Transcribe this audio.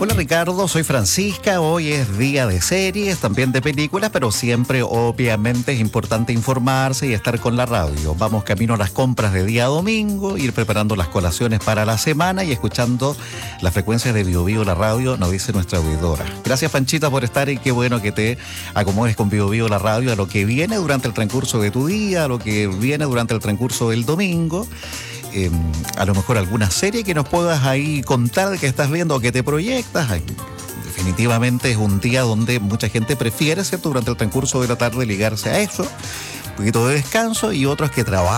Hola Ricardo, soy Francisca. Hoy es día de series, también de películas, pero siempre obviamente es importante informarse y estar con la radio. Vamos camino a las compras de día domingo, ir preparando las colaciones para la semana y escuchando las frecuencias de Bio Bio, la radio, nos dice nuestra oidora. Gracias Panchita por estar y qué bueno que te acomodes con Bio Bio, la radio, a lo que viene durante el transcurso de tu día, a lo que viene durante el transcurso del domingo. A lo mejor alguna serie que nos puedas ahí contar de que estás viendo o que te proyectas. Definitivamente es un día donde mucha gente prefiere, ¿cierto?, durante el transcurso de la tarde ligarse a eso, un poquito de descanso, y otros que trabajan